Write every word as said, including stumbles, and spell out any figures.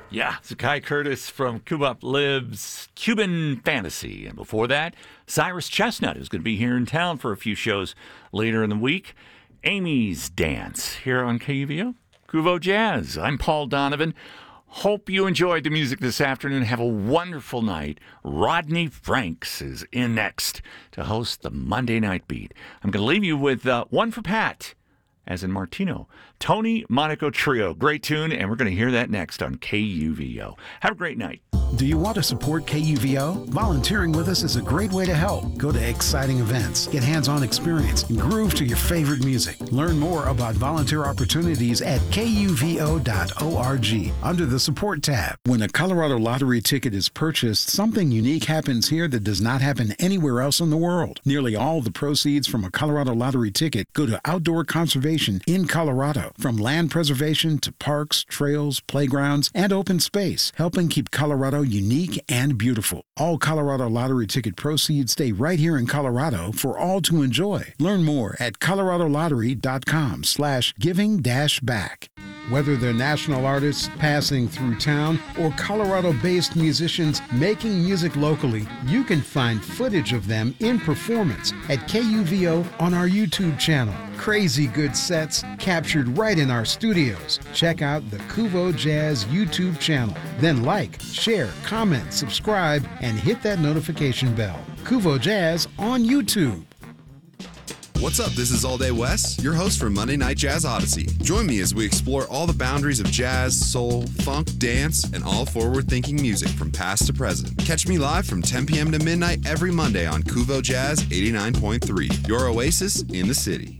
Yeah, Zakai Curtis from Cubop Lives, Cuban Fantasy. And before that, Cyrus Chestnut is going to be here in town for a few shows later in the week. Amy's Dance here on K U V O, Cuvo Jazz. I'm Paul Donovan. Hope you enjoyed the music this afternoon. Have a wonderful night. Rodney Franks is in next to host the Monday Night Beat. I'm going to leave you with uh, One for Pat, as in Martino. Tony Monaco Trio. Great tune, and we're going to hear that next on K U V O. Have a great night. Do you want to support K U V O? Volunteering with us is a great way to help. Go to exciting events, get hands-on experience, and groove to your favorite music. Learn more about volunteer opportunities at K U V O dot org under the Support tab. When a Colorado Lottery ticket is purchased, something unique happens here that does not happen anywhere else in the world. Nearly all the proceeds from a Colorado Lottery ticket go to outdoor conservation in Colorado, from land preservation to parks, trails, playgrounds, and open space, helping keep Colorado unique and beautiful. All Colorado Lottery ticket proceeds stay right here in Colorado for all to enjoy. Learn more at colorado lottery dot com slash giving dash back. Whether they're national artists passing through town or Colorado-based musicians making music locally, you can find footage of them in performance at K U V O on our YouTube channel. Crazy good sets captured right in our studios. Check out the Cuvo Jazz YouTube channel. Then like, share, comment, subscribe, and hit that notification bell. Cuvo Jazz on YouTube. What's up? This is All Day Wes, your host for Monday Night Jazz Odyssey. Join me as we explore all the boundaries of jazz, soul, funk, dance, and all forward-thinking music from past to present. Catch me live from ten p.m. to midnight every Monday on Cuvo Jazz eighty-nine point three, your oasis in the city.